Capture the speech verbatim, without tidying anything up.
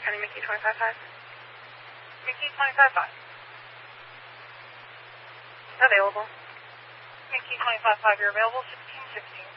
County, Mickey twenty-five five. Mickey twenty-five five. Available. Mickey twenty-five five, you're available, sixteen sixteen.